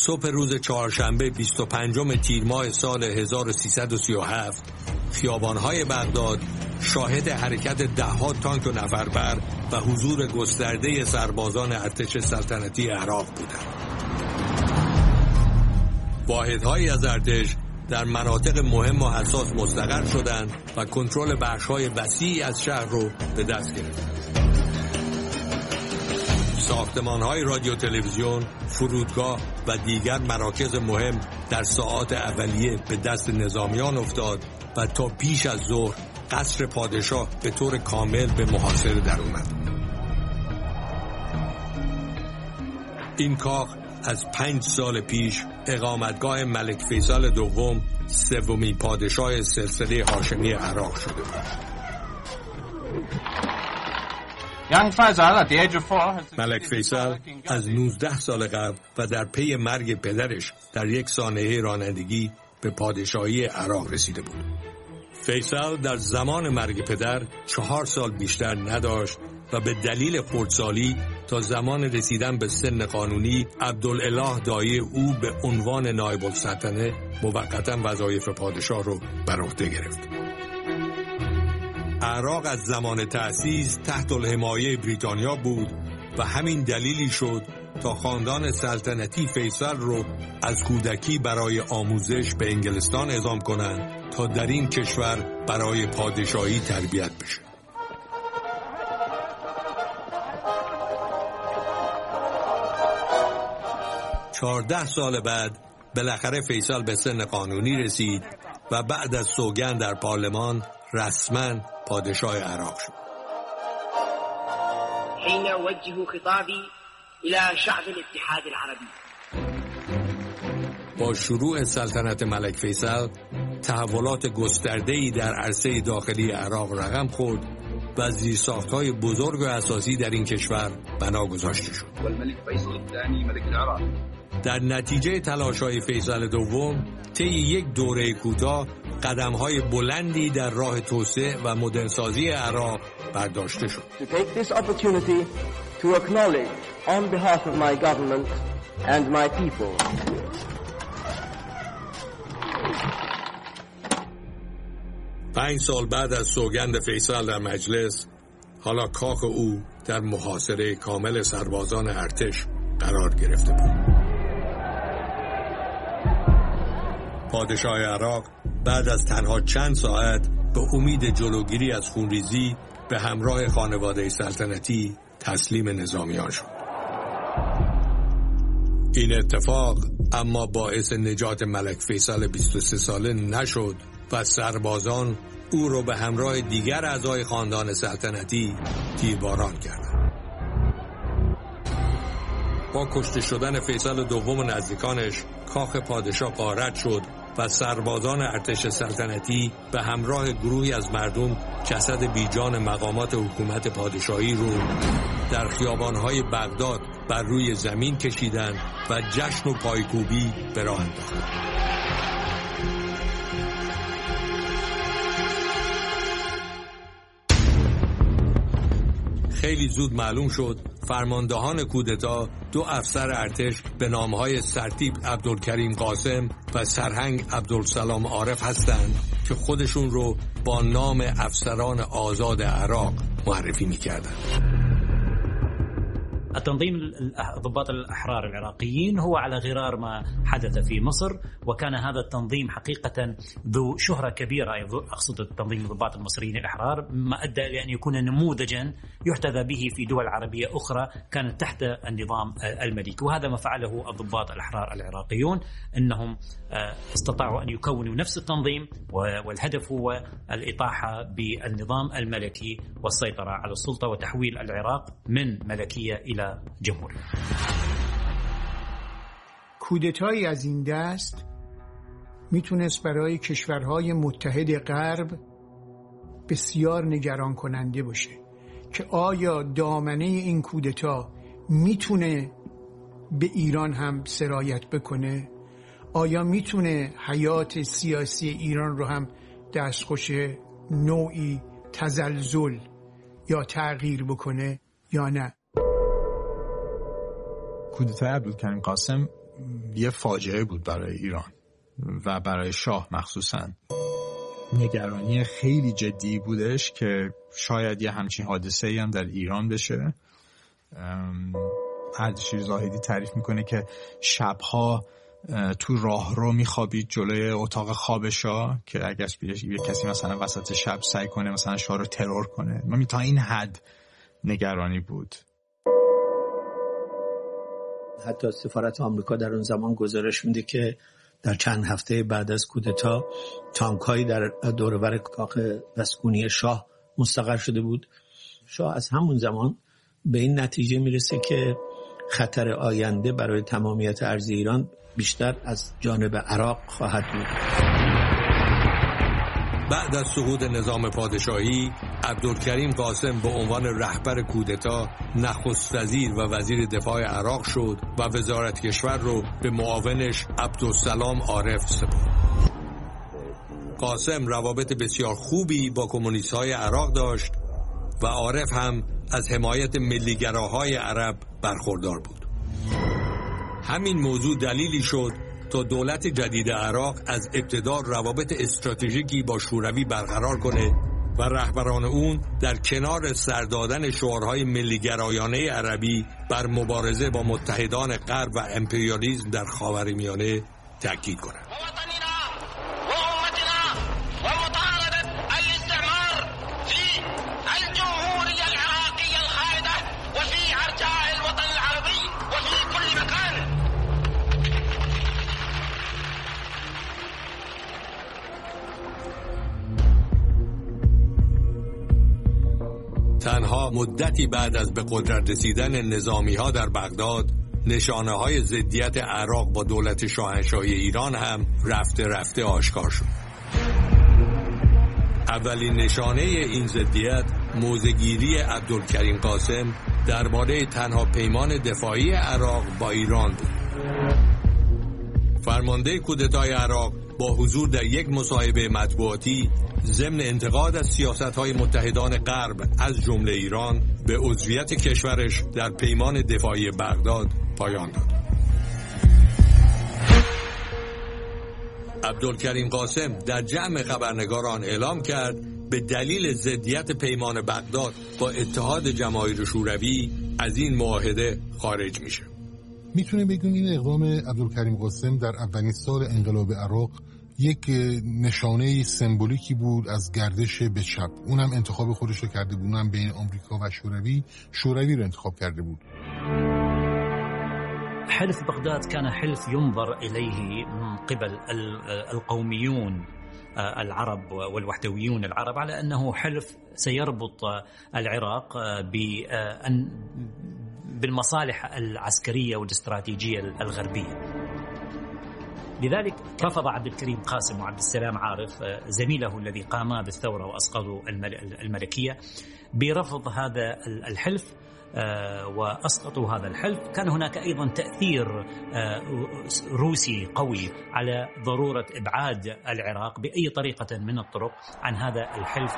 صبح روز چهارشنبه 25 تیر ماه سال 1337 خیابان‌های بغداد شاهد حرکت ده‌ها تانک و نفربر و حضور گسترده سربازان ارتش سلطنتی عراق بودند. واحدهایی از ارتش در مناطق مهم و حساس مستقر شدند و کنترل بخش‌های وسیعی از شهر رو به دست گرفتند. ساختمان‌های رادیو تلویزیون، فرودگاه و دیگر مراکز مهم در ساعات اولیه به دست نظامیان افتاد و تا پیش از ظهر قصر پادشاه به طور کامل به محاصره در اومد. این کاخ از 5 سال پیش اقامتگاه ملک فیصل دوم، سومین پادشاه سلسله هاشمی عراق شده بود. ملک فیصل از 19 سال قبل و در پی مرگ پدرش در یک سانحه رانندگی به پادشاهی عراق رسیده بود. فیصل در زمان مرگ پدر 4 سال بیشتر نداشت و به دلیل خردسالی تا زمان رسیدن به سن قانونی عبدالاله دایی او به عنوان نایب السلطنه موقتا وظایف پادشاه رو بر عهده گرفت. عراق از زمان تأسیس تحت الحمایه بریتانیا بود و همین دلیلی شد تا خاندان سلطنتی فیصل رو از کودکی برای آموزش به انگلستان اعزام کنند تا در این کشور برای پادشاهی تربیت بشه. چهارده سال بعد بالاخره فیصل به سن قانونی رسید و بعد از سوگند در پارلمان رسما پادشاه عراق شد. حين أوجه خطابي إلى شعب الاتحاد العربي. با شروع سلطنت ملک فیصل تحولات گسترده‌ای در عرصه داخلی عراق رقم خورد و زیرساخت‌های بزرگ و اساسی در این کشور بنا گذاشته شد. والملك فیصل الثانی ملک العراق. در نتیجه تلاش‌های فیصل دوم طی یک دوره کوتاه قدم‌های بلندی در راه توسعه و مدرنسازی عراق برداشته شد. To take this opportunity to acknowledge on behalf of my government and my people. 5 سال بعد از سوگند فیصل در مجلس، حالا کاخ او در محاصره کامل سربازان ارتش قرار گرفته بود. پادشاه عراق بعد از تنها چند ساعت به امید جلوگیری از خونریزی به همراه خانواده سلطنتی تسلیم نظامیان شد. این اتفاق اما باعث نجات ملک فیصل 23 ساله نشد و سربازان او را به همراه دیگر اعضای خاندان سلطنتی تیرباران کردند. با کشته شدن فیصل دوم و نزدیکانش کاخ پادشاه غارت شد و سربازان ارتش سلطنتی به همراه گروهی از مردم جسد بیجان مقامات حکومت پادشاهی رو در خیابان‌های بغداد بر روی زمین کشیدند و جشن و پایکوبی به راه انداختند. خیلی زود معلوم شد فرماندهان کودتا 2 افسر ارتش به نامهای سرتیپ عبدالکریم قاسم و سرهنگ عبدالسلام عارف هستند که خودشون رو با نام افسران آزاد عراق معرفی می‌کردند. التنظيم ضباط الأحرار العراقيين هو على غرار ما حدث في مصر، وكان هذا التنظيم حقيقة ذو شهرة كبيرة، أقصد التنظيم الضباط المصريين الأحرار، ما أدى إلى أن يكون نموذجا يحتذى به في دول عربية أخرى كانت تحت النظام الملكي. وهذا ما فعله الضباط الأحرار العراقيون، أنهم استطاعوا أن يكونوا نفس التنظيم، والهدف هو الإطاحة بالنظام الملكي والسيطرة على السلطة وتحويل العراق من ملكية إلى جمهوری. کودتایی از این دست میتونست برای کشورهای متحد غرب بسیار نگران کننده باشه که آیا دامنه این کودتا میتونه به ایران هم سرایت بکنه؟ آیا میتونه حیات سیاسی ایران رو هم دستخوش نوعی تزلزل یا تغییر بکنه یا نه؟ کودتای عبدالکریم قاسم یه فاجعه بود برای ایران و برای شاه مخصوصاً. نگرانی خیلی جدی بودش که شاید یه همچین حادثه‌ای هم در ایران بشه. اردشیر زاهدی تعریف میکنه که شبها تو راهرو میخوابید جلوی اتاق خواب شاه که اگر یه کسی مثلا وسط شب سعی کنه مثلا شاه رو ترور کنه. من تا این حد نگرانی بود. حتی سفارت آمریکا در اون زمان گزارش میده که در چند هفته بعد از کودتا تانک‌هایی در دور و بر کاخ مسکونی شاه مستقر شده بود. شاه از همون زمان به این نتیجه میرسه که خطر آینده برای تمامیت ارض ایران بیشتر از جانب عراق خواهد بود. بعد از سقوط نظام پادشاهی، عبدالکریم قاسم به عنوان رهبر کودتا نخست وزیر و وزیر دفاع عراق شد و وزارت کشور رو به معاونش عبدالسلام عارف سپرد. قاسم روابط بسیار خوبی با کمونیست‌های عراق داشت و عارف هم از حمایت ملیگراهای عرب برخوردار بود. همین موضوع دلیلی شد تا دولت جدید عراق از ابتدا روابط استراتژیکی با شوروی برقرار کنه و رهبران اون در کنار سر دادن شعارهای ملیگرایانه عربی بر مبارزه با متحدان غرب و امپریالیسم در خاورمیانه تاکید کنند. تنها مدتی بعد از به قدرت رسیدن نظامی‌ها در بغداد، نشانه‌های ضدیت عراق با دولت شاهنشاهی ایران هم رفته رفته آشکار شد. اولین نشانه این ضدیت موضع‌گیری عبدالکریم قاسم درباره تنها پیمان دفاعی عراق با ایران بود. فرمانده کودتای عراق با حضور در یک مصاحبه مطبوعاتی ضمن انتقاد از سیاست‌های متحدان غرب از جمله ایران به عضویت کشورش در پیمان دفاعی بغداد پایان داد. عبدالکریم قاسم در جمع خبرنگاران اعلام کرد به دلیل ضدیت پیمان بغداد با اتحاد جماهیر شوروی از این معاهده خارج میشه. میتونه بگیم این اقدام عبدالکریم قاسم در اولین سال انقلاب عراق یک نشانه سمبولیکی بود از گردش به چپ. اونم انتخاب خودش رو کرده بود، اونم بین آمریکا و شوروی رو انتخاب کرده بود. حلف بغداد كان حلف ينظر إليه من قبل القوميون العرب والوحدويون العرب على أنه حلف سيربط العراق بالمصالح العسكرية والاستراتيجية الغربية. لذلك رفض عبد الكريم قاسم وعبد السلام عارف زميله الذي قاما بالثورة وأسقطوا الملكية برفض هذا الحلف وأسقطوا هذا الحلف. كان هناك أيضا تأثير روسي قوي على ضرورة إبعاد العراق بأي طريقة من الطرق عن هذا الحلف.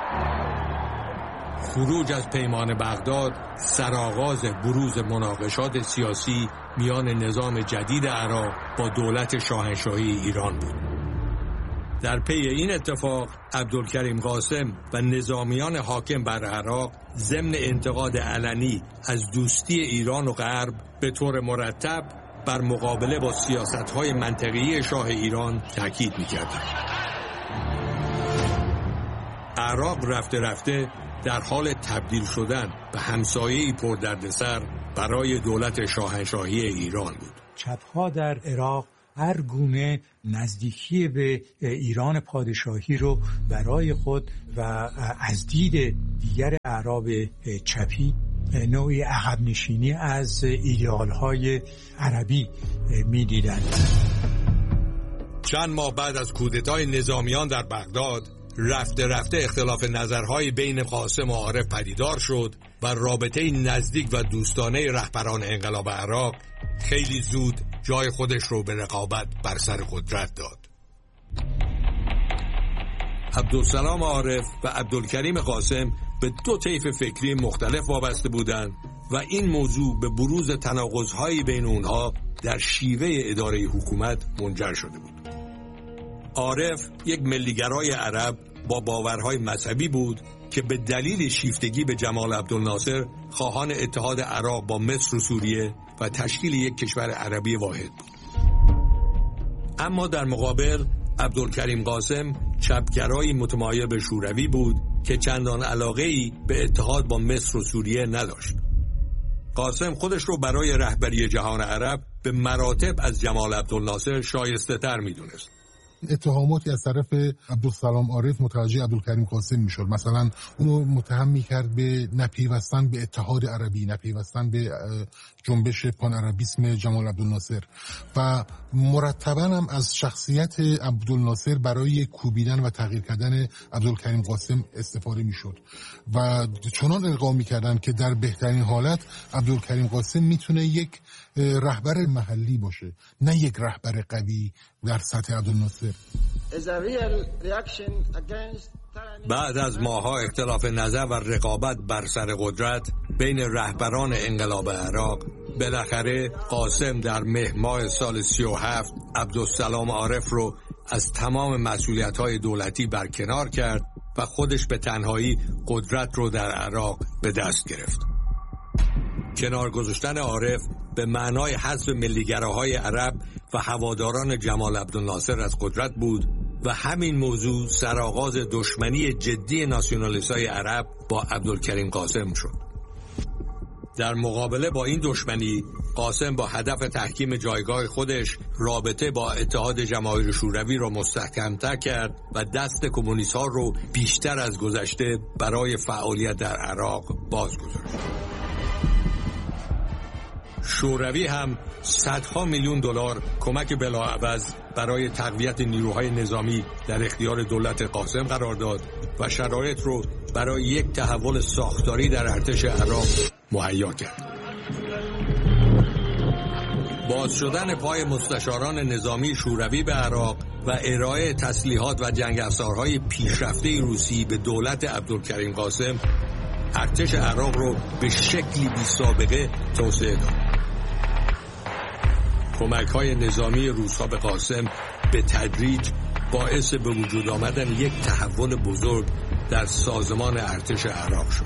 خروج از پیمان بغداد سرآغاز بروز مناقشات سیاسی میان نظام جدید عراق با دولت شاهنشاهی ایران بود. در پی این اتفاق عبدالکریم قاسم و نظامیان حاکم بر عراق ضمن انتقاد علنی از دوستی ایران و غرب به طور مرتب بر مقابله با سیاست‌های منطقی شاه ایران تاکید می‌کردند. عراق رفته رفته در حال تبدیل شدن به همسایه‌ای پردردسر برای دولت شاهنشاهی ایران بود. چپ‌ها در عراق هر گونه نزدیکی به ایران پادشاهی رو برای خود و از دید دیگر اعراب چپی نوعی عقب نشینی از ایدئال‌های عربی می‌دیدند. چند ماه بعد از کودتای نظامیان در بغداد رفته رفته اختلاف نظرهای بین قاسم و عارف پدیدار شد و رابطه نزدیک و دوستانه رهبران انقلاب عراق خیلی زود جای خودش رو به رقابت بر سر قدرت داد. عبدالسلام عارف و عبدالکریم قاسم به دو طیف فکری مختلف وابسته بودند و این موضوع به بروز تناقض‌های بین اونها در شیوه اداره حکومت منجر شده بود. عارف یک ملیگرای عرب با باورهای مذهبی بود که به دلیل شیفتگی به جمال عبدالناصر خواهان اتحاد عراق با مصر و سوریه و تشکیل یک کشور عربی واحد بود. اما در مقابل عبدالکریم قاسم چپگرایی متمایل به شوروی بود که چندان علاقه‌ای به اتحاد با مصر و سوریه نداشت. قاسم خودش رو برای رهبری جهان عرب به مراتب از جمال عبدالناصر شایسته تر می‌دونست. اتهاماتی از طرف عبدالسلام عارف متوجه عبدالکریم قاسم میشد. مثلا اونو متهم میکرد به نپیوستن به اتحاد عربی، نپیوستن به جنبش پان عربیسم جمال عبدالناصر و مرتبا هم از شخصیت عبدالناصر برای کوبیدن و تغییر کردن عبدالکریم قاسم استفاده میشد و چنان القا میکردن که در بهترین حالت عبدالکریم قاسم میتونه یک رهبر محلی باشه، نه یک رهبر قوی در سطح عبدالناصر. بعد از ماه‌ها اختلاف نظر و رقابت بر سر قدرت بین رهبران انقلاب عراق، بالاخره قاسم در مهر ماه سال 37 عبدالسلام عارف رو از تمام مسئولیت‌های دولتی برکنار کرد و خودش به تنهایی قدرت رو در عراق به دست گرفت. کنار گذاشتن عارف به معنای حذف ملیگراهای عرب و هواداران جمال عبدالناصر از قدرت بود و همین موضوع سرآغاز دشمنی جدی ناسیونالیست‌های عرب با عبدالکریم قاسم شد. در مقابله با این دشمنی، قاسم با هدف تحکیم جایگاه خودش رابطه با اتحاد جماهیر شوروی را مستحکم‌تر کرد و دست کمونیست‌ها رو بیشتر از گذشته برای فعالیت در عراق باز گذاشت. شوروی هم صدها میلیون دلار کمک بلاعوض برای تقویت نیروهای نظامی در اختیار دولت قاسم قرار داد و شرایط رو برای یک تحول ساختاری در ارتش عراق مهیا کرد. باز شدن پای مستشاران نظامی شوروی به عراق و ارائه تسلیحات و جنگ افزارهای پیشرفته روسی به دولت عبدالکریم قاسم ارتش عراق رو به شکلی بی‌سابقه توسعه داد. کمک‌های نظامی روس‌ها به قاسم به تدریج باعث به وجود آمدن یک تحول بزرگ در سازمان ارتش عراق شد.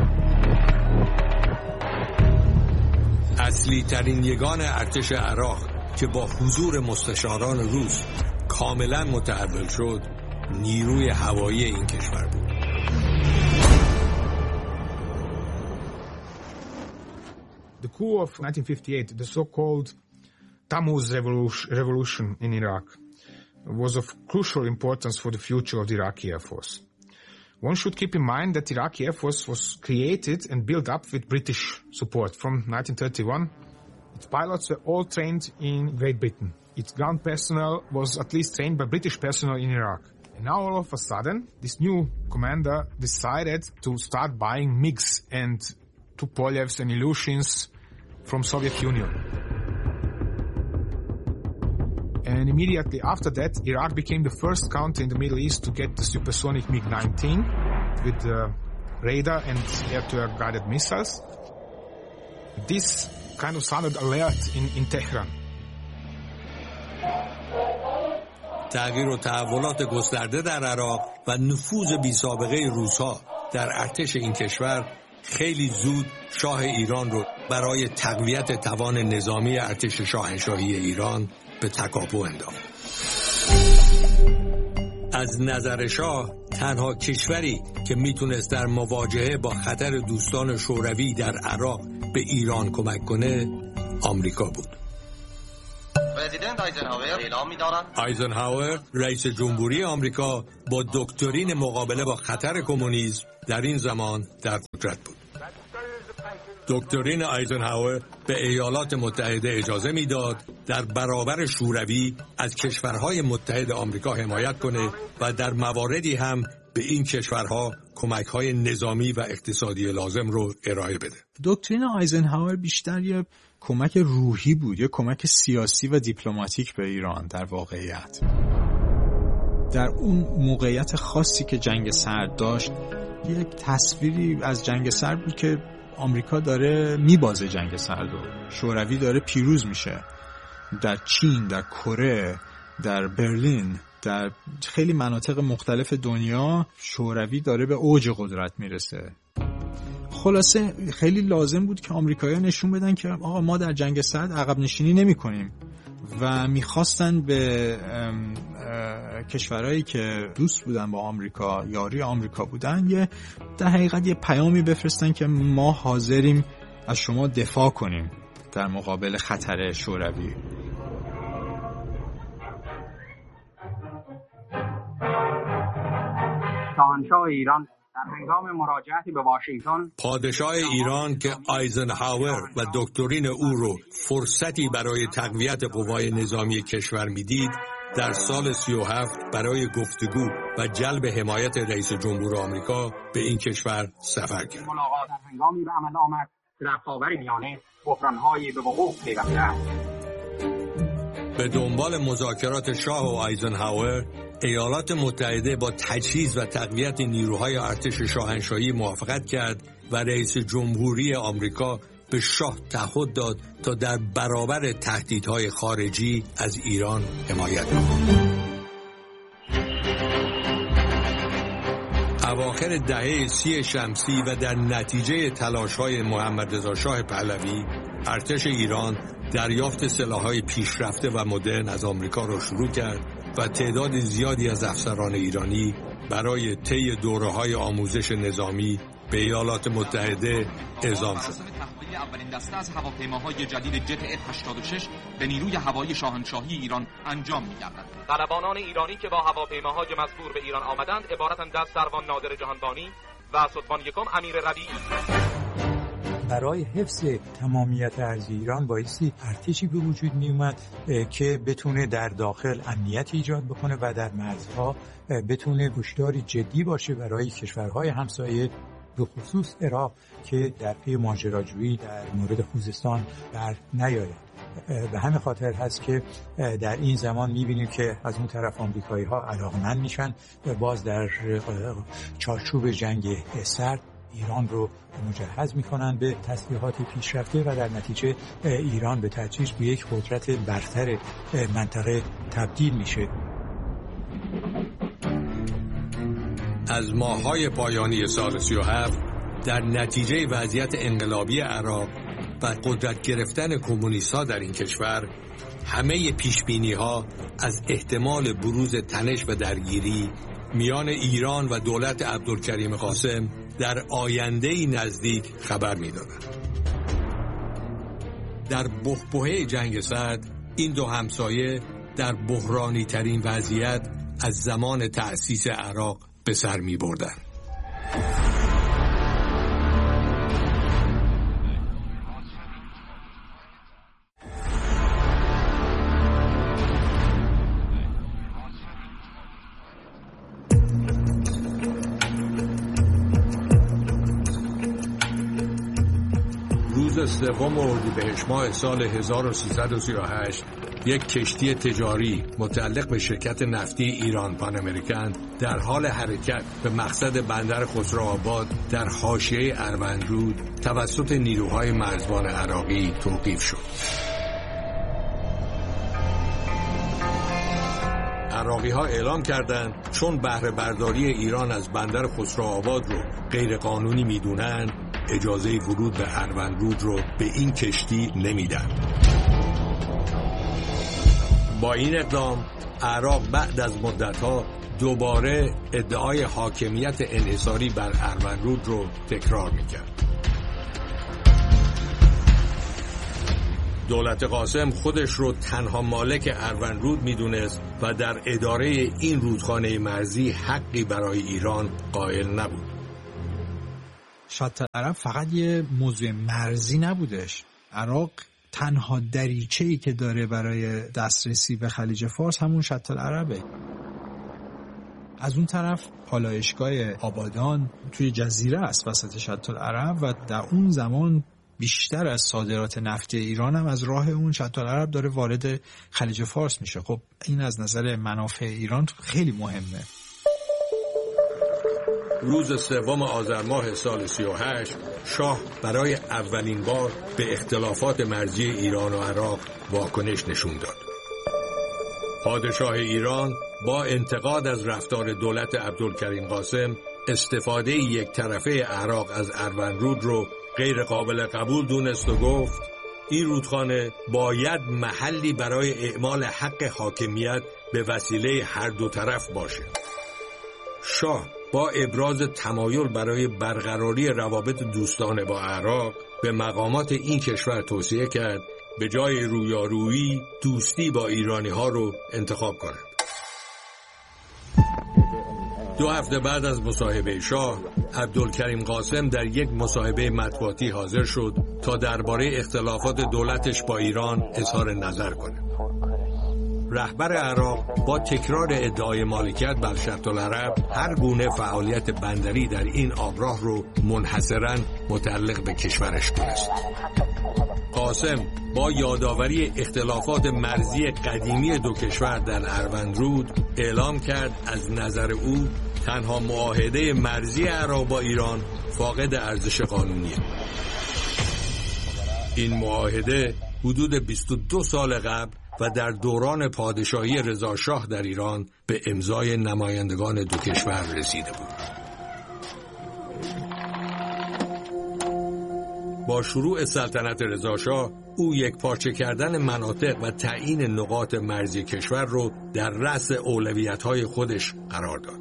اصلی ترین یگان ارتش عراق که با حضور مستشاران روس کاملا متحول شد، نیروی هوایی این کشور بود. The coup of 1958, the so-called Tammuz revolution in Iraq, was of crucial importance for the future of the Iraqi Air Force. One should keep in mind that the Iraqi Air Force was created and built up with British support. From 1931, its pilots were all trained in Great Britain. Its ground personnel was at least trained by British personnel in Iraq. And now all of a sudden, this new commander decided to start buying MiGs and Tupolevs and Ilyushins from Soviet Union. And immediately after that, Iraq became the first country in the Middle East to get the supersonic MiG-19 with radar and air-to-air guided missiles. This kind of sounded alert in Tehran. تغییر و تحولات گسترده در عراق و نفوذ بی‌سابقه روس‌ها در ارتش این کشور خیلی زود شاه ایران رو برای تقویت توان نظامی ارتش شاهنشاهی ایران به تکاپو انداخت. از نظر شاه تنها کشوری که میتونست در مواجهه با خطر دوستان شوروی در عراق به ایران کمک کنه آمریکا بود. آیزنهاور رئیس جمهوری آمریکا با دکترین مقابله با خطر کمونیسم در این زمان در قدرت بود. دکترین آیزنهاور به ایالات متحده اجازه میداد در برابر شوروی از کشورهای متحد آمریکا حمایت کنه و در مواردی هم به این کشورها کمک‌های نظامی و اقتصادی لازم رو ارائه بده. دکترین آیزنهاور بیشتر یه کمک روحی بود، یه کمک سیاسی و دیپلماتیک به ایران در واقعیت. در اون موقعیت خاصی که جنگ سرد داشت، یک تصویری از جنگ سرد بود که آمریکا داره میبازه جنگ سرد و شوروی داره پیروز میشه در چین، در کره، در برلین، در خیلی مناطق مختلف دنیا شوروی داره به اوج قدرت میرسه. خلاصه خیلی لازم بود که آمریکایی‌ها نشون بدن که آقا ما در جنگ سرد عقب نشینی نمی‌کنیم و می‌خواستن به کشورهایی که دوست بودن با آمریکا، یاری آمریکا بودن، در حقیقت یه پیامی بفرستن که ما حاضریم از شما دفاع کنیم در مقابل خطر شوروی. شاهنشاه ایران در هنگام مراجعتی به واشنگتن، پادشاه ایران که آیزنهاور و دکترین او رو فرصتی برای تقویت قوای نظامی کشور میدید، در سال 37 برای گفتگو و جلب حمایت رئیس جمهور آمریکا به این کشور سفر کرد. ملاقات در هنگامی به عمل آمد که در خاورمیانه بحران‌هایی به وقوع پیوسته است. به دنبال مذاکرات شاه و آیزنهاور، ایالات متحده با تجهیز و تقویت نیروهای ارتش شاهنشاهی موافقت کرد و رئیس جمهوری آمریکا به شاه تعهد داد تا در برابر تهدیدهای خارجی از ایران حمایت کند. اواخر دهه 30 شمسی و در نتیجه تلاش‌های محمد رضا شاه پهلوی، ارتش ایران دریافت سلاح‌های پیشرفته و مدرن از آمریکا را شروع کرد و تعداد زیادی از افسران ایرانی برای طی دوره‌های آموزش نظامی به ایالات متحده اعزام شد. اولین دسته از هواپیماهای جدید جت F-86 به نیروی هوایی شاهنشاهی ایران انجام می‌گردد. طلبانان ایرانی که با هواپیماهای مذکور به ایران آمدند عبارتند از سروان نادر جهانبانی و ستوان یکم امیر ربیعی. برای حفظ تمامیت ارضی ایران بایستی ارتشی به وجود می اومد که بتونه در داخل امنیت ایجاد بکنه و در مرزها بتونه هشداری جدی باشه برای کشورهای همسایه، به خصوص عراق که در پی ماجراجویی در مورد خوزستان بر نیاید. به همین خاطر هست که در این زمان می‌بینیم که از اون طرف آمریکایی‌ها علاقمند میشن و باز در چارچوب جنگ سرد ایران رو مجهز میکنن به تسلیحات پیشرفته و در نتیجه ایران به تدریج به یک قدرت برتر منطقه تبدیل میشه. از ماه‌های پایانی سال 37 در نتیجه وضعیت انقلابی عراق و قدرت گرفتن کمونیست‌ها در این کشور، همه پیشبینی‌ها از احتمال بروز تنش و درگیری میان ایران و دولت عبدالکریم قاسم در آینده‌ای نزدیک خبر می‌دادند. در بحبوحه جنگ سرد این دو همسایه در بحرانی ترین وضعیت از زمان تأسیس عراق به سر می‌بردند. روز 3 اردیبهشت ماه سال 1338 یک کشتی تجاری متعلق به شرکت نفتی ایران پان امریکن در حال حرکت به مقصد بندر خسروآباد در حاشیه اروندرود توسط نیروهای مرزبان عراقی توقیف شد. عراقی‌ها اعلام کردند چون بهره برداری ایران از بندر خسروآباد رو غیر قانونی می‌دونن، اجازه ورود به اروندرود رو به این کشتی نمیدن. با این اقدام عراق بعد از مدت‌ها دوباره ادعای حاکمیت انحصاری بر اروندرود رو تکرار می‌کرد. دولت قاسم خودش رو تنها مالک اروندرود می‌دونست و در اداره این رودخانه مرزی حقی برای ایران قائل نبود. شط العرب فقط یه موضوع مرزی نبودش. عراق تنها دریچه‌ای که داره برای دسترسی به خلیج فارس همون شط العربه. از اون طرف پالایشگاه آبادان توی جزیره است وسط شط العرب و در اون زمان بیشتر از صادرات نفت ایران هم از راه اون شط العرب داره وارد خلیج فارس میشه. خب این از نظر منافع ایران خیلی مهمه. روز 3 آذر ماه سال 38 شاه برای اولین بار به اختلافات مرزی ایران و عراق واکنش نشون داد. پادشاه ایران با انتقاد از رفتار دولت عبدالکریم قاسم استفاده یک طرفه عراق از اروندرود رو غیر قابل قبول دونست و گفت این رودخانه باید محلی برای اعمال حق حاکمیت به وسیله هر دو طرف باشه. شاه با ابراز تمایل برای برقراری روابط دوستانه با عراق به مقامات این کشور توصیه کرد به جای رویارویی دوستی با ایرانی ها رو انتخاب کنند. 2 هفته بعد از مصاحبه شاه، عبدالکریم قاسم در یک مصاحبه مطبوعاتی حاضر شد تا درباره اختلافات دولتش با ایران اظهار نظر کنه. رهبر عراق با تکرار ادعای مالکیت بر شط العرب هر گونه فعالیت بندری در این آبراه رو منحصراً متعلق به کشورش دونست. قاسم با یادآوری اختلافات مرزی قدیمی دو کشور در اروندرود اعلام کرد از نظر او تنها معاهده مرزی عراق با ایران فاقد ارزش قانونیه. این معاهده حدود 22 سال قبل و در دوران پادشاهی رضا شاه در ایران به امضای نمایندگان دو کشور رسیده بود. با شروع سلطنت رضا شاه، او یک پارچه کردن مناطق و تعیین نقاط مرزی کشور رو در رأس اولویت‌های خودش قرار داد.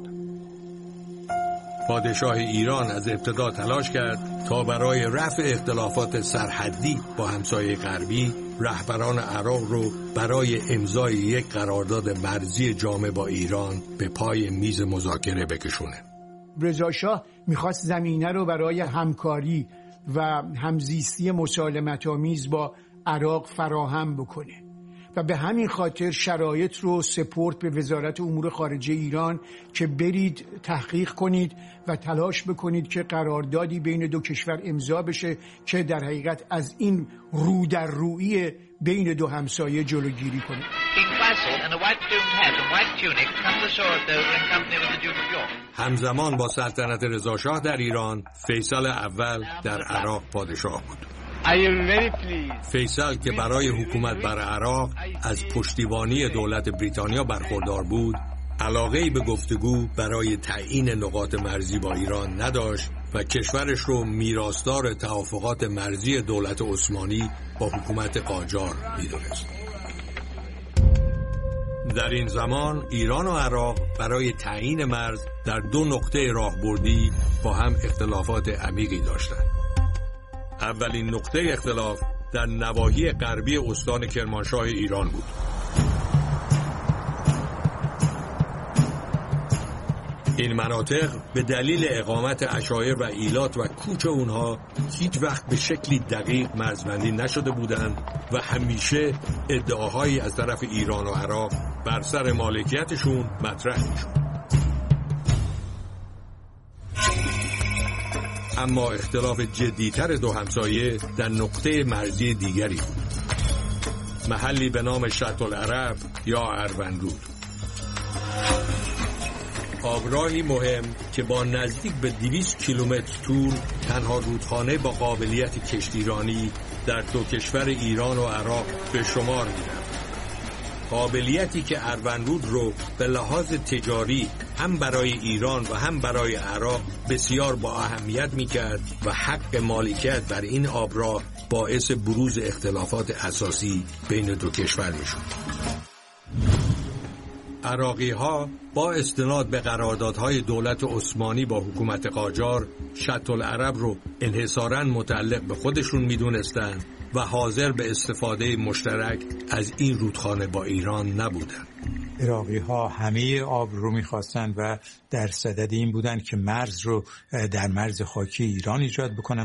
پادشاه ایران از ابتدا تلاش کرد تا برای رفع اختلافات سرحدی با همسایه غربی رهبران عراق رو برای امضای یک قرارداد مرزی جامع با ایران به پای میز مذاکره بکشونه. رضا شاه میخواست زمینه رو برای همکاری و همزیستی مسالمت‌آمیز با عراق فراهم بکنه و به همین خاطر شرایط رو سپرد به وزارت امور خارجه ایران که برید تحقیق کنید و تلاش بکنید که قراردادی بین دو کشور امضا بشه که در حقیقت از این رو در رویی بین دو همسایه جلوگیری کنه. همزمان با سلطنت رضا شاه در ایران، فیصل اول در عراق پادشاه بود. فیصل که برای حکومت بر عراق از پشتیبانی دولت بریتانیا برخوردار بود، علاقه‌ای به گفتگو برای تعیین نقاط مرزی با ایران نداشت و کشورش رو میراثدار توافقات مرزی دولت عثمانی با حکومت قاجار می‌دونست. در این زمان ایران و عراق برای تعیین مرز در 2 نقطه راهبردی با هم اختلافات عمیقی داشتند. اولین نقطه اختلاف در نواحی غربی استان کرمانشاه ایران بود. این مناطق به دلیل اقامت عشایر و ایلات و کوچ اونها هیچ وقت به شکلی دقیق مرزبندی نشده بودند و همیشه ادعاهایی از طرف ایران و عراق بر سر مالکیتشون مطرح میشد. اما اختلاف جدیتر دو همسایه در نقطه مرزی دیگری بود، محلی به نام شط العرب یا اروندرود، آبراهی مهم که با نزدیک به 200 کیلومتر طول تنها رودخانه با قابلیت کشتیرانی در دو کشور ایران و عراق به شمار می‌رفت. قابلیتی که اروندرود رو به لحاظ تجاری هم برای ایران و هم برای عراق بسیار با اهمیت می‌کرد و حق مالکیت بر این آبراه باعث بروز اختلافات اساسی بین دو کشور می‌شد. عراقی‌ها با استناد به قراردادهای دولت عثمانی با حکومت قاجار شط العرب رو انحصاراً متعلق به خودشون می‌دونستند و حاضر به استفاده مشترک از این رودخانه با ایران نبودند. عراقی‌ها همه آب رو می‌خواستند و در صدد این بودند که مرز رو در مرز خاکی ایران ایجاد بکنند.